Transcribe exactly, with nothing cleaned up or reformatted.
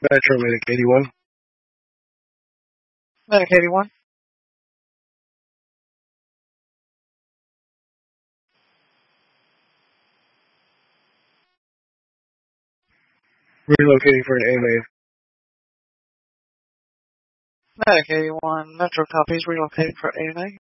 Metro Medic eighty-one. Medic eighty-one. Relocating for an A M A. Medic eighty-one. Metro copies. Relocating for A M A.